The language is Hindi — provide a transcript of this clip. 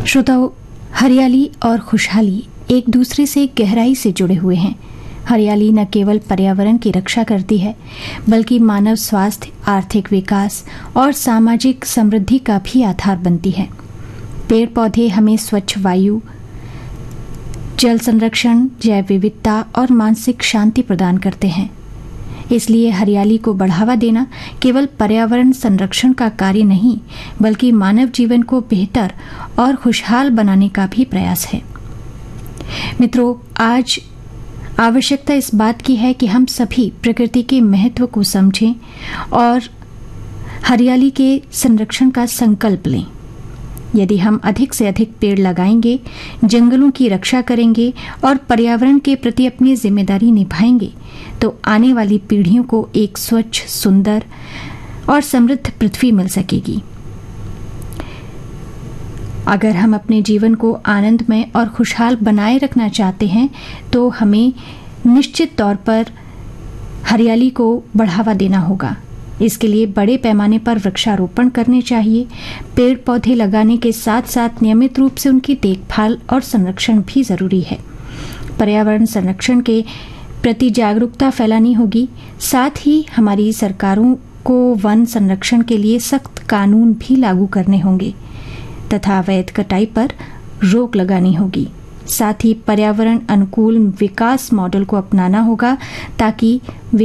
श्रोताओं, हरियाली और खुशहाली एक दूसरे से गहराई से जुड़े हुए हैं। हरियाली न केवल पर्यावरण की रक्षा करती है, बल्कि मानव स्वास्थ्य, आर्थिक विकास और सामाजिक समृद्धि का भी आधार बनती है। पेड़ पौधे हमें स्वच्छ वायु, जल संरक्षण, जैव विविधता और मानसिक शांति प्रदान करते हैं। इसलिए हरियाली को बढ़ावा देना केवल पर्यावरण संरक्षण का कार्य नहीं, बल्कि मानव जीवन को बेहतर और खुशहाल बनाने का भी प्रयास है। मित्रों, आज आवश्यकता इस बात की है कि हम सभी प्रकृति के महत्व को समझें और हरियाली के संरक्षण का संकल्प लें। यदि हम अधिक से अधिक पेड़ लगाएंगे, जंगलों की रक्षा करेंगे और पर्यावरण के प्रति अपनी जिम्मेदारी निभाएंगे, तो आने वाली पीढ़ियों को एक स्वच्छ, सुंदर और समृद्ध पृथ्वी मिल सकेगी। अगर हम अपने जीवन को आनंदमय और खुशहाल बनाए रखना चाहते हैं, तो हमें निश्चित तौर पर हरियाली को बढ़ावा देना होगा। इसके लिए बड़े पैमाने पर वृक्षारोपण करने चाहिए। पेड़ पौधे लगाने के साथ साथ नियमित रूप से उनकी देखभाल और संरक्षण भी जरूरी है। पर्यावरण संरक्षण के प्रति जागरूकता फैलानी होगी। साथ ही हमारी सरकारों को वन संरक्षण के लिए सख्त कानून भी लागू करने होंगे तथा अवैध कटाई पर रोक लगानी होगी। साथ ही पर्यावरण अनुकूल विकास मॉडल को अपनाना होगा ताकि